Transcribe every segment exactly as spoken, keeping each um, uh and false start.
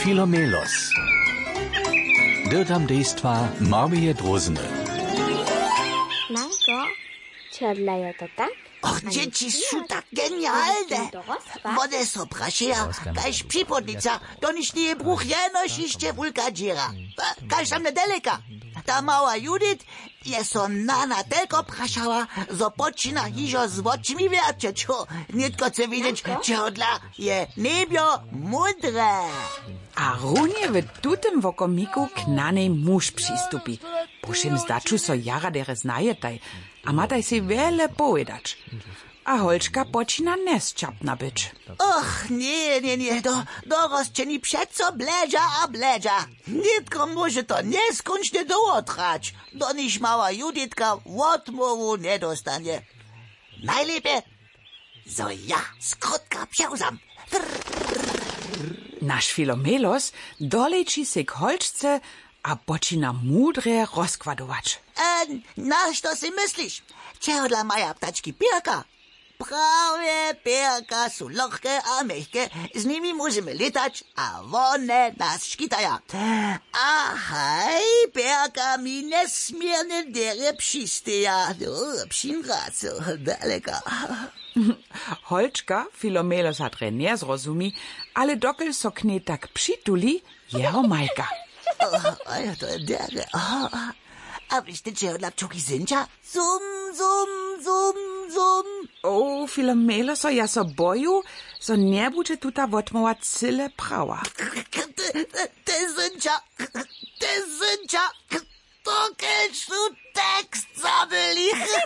Filomelos. Dirtam dejstva Marmije Drozny. Manko, čerlajo to tak? Och, dzieci są tak genialne. One so praszeja, kaž připodnica, to niż nie bruch jenoś iście wulka dziera. Kaž tam nedaleka. Ta mała Judith je so nana telko praszała, zo počina hižo z očmi wiercieć. Nitko chce widzieć, czego dla je nebio mudre. A runie w tutem wokomiku k nanej muž přistupi. Pušim zdaču so jara dere znajetaj, a mataj si wiele povedać. A Holčka počina nesčapna być. Och, nie, nie, nie, do, dorosčeni přeco bledža a bledža. Nitko może to neskončne dołotrać, do niż mała Juditka odmowu nie dostanie. Najlepiej, zo ja skrótka psiauzam. Nasz Filomelos doleci se k Holčce a počina mudre rozkładować. E, na što si myślisz? Czego dla maja ptaczki pierka? Prawie pierka są lohke a mehke, z nimi możemy latać, a one nas szkitają. A haj, pierka mi nesmiernie dere przystyja. No, przynraco, daleka. Holčka Filomelos hat nie zrozumi, ale dokel so k nej tak přituli, jeho majka. A ja to dere. A wiecie, czego dla pczuki synča? Zum, zum, zum, zum. O, Filomelos, ja so boju, so nie bude tuta wotmowa cyle prawa. Te synča, te synča, to kelču tekst zabili.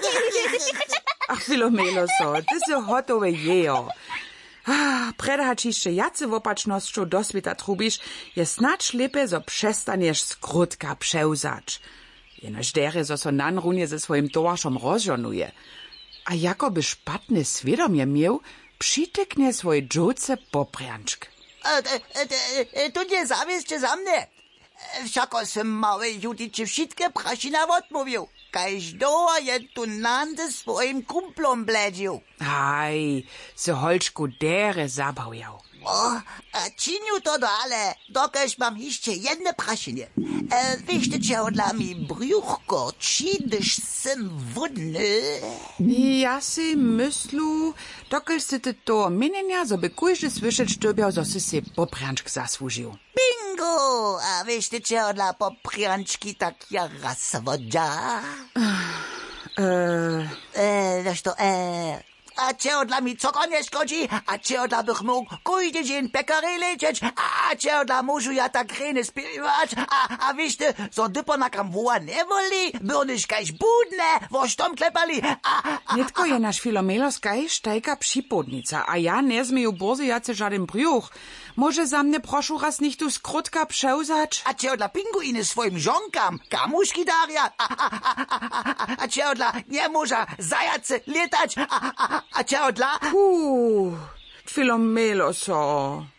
Ach, Filomelos, ty so hotowe jejo. Ah, preda hač jeszcze jacy wopacznością do svita trubisz, je snacz lepiej, so przestaniesz skrótka przełzać. Jenoż dere, so so nan runie ze swoim towarszom rozżonuje. A jakoby szpatny świadomie miał, przytyknie swoje dżuce poprianczk. To nie zawieszcie za mnie. Wszako sem małej Judicie wszystkie prasina odmówił. Kaž doa je tu nande swoim kumplom bledził. Aj, so Holčku dere zabawjał. O, a činiu to dale, dokež mam jeszcze jedne praszynie. E, wiecie, czego dla mi brjuchko, čidyš sem wodny? Ja si myslu, dokel si ty to mienienia, so by kujże słyszeć sztybiał, so si si poprianczk zasłużył. Bingo! A wiecie, czego dla poprianczki tak jara svodža? Eee... E, wiesz to, e... A czego dla mi coko nie szkodzi, a czego dla bych mógł kujdy dzień pekary lecieć, a czego dla móżu ja tak kreny spiewać, a, a wiecie, so dypo na kam woła nie woli, byłnyś kaś budne, woż tom klepali, a, a... Nitko je nasz Filomelos kaž tajka připodnica, a ja nie zmieju bozy jace żaden brjuch. Może za mnie proszę raz nicht tu skrótka przełzać? A czego dla pinguiny swoim żonkam, kamuszki daria, a, a, a, a, a, a czego dla nie może zajacy latać, a, a, a czego dla... Puh, Filomeloso.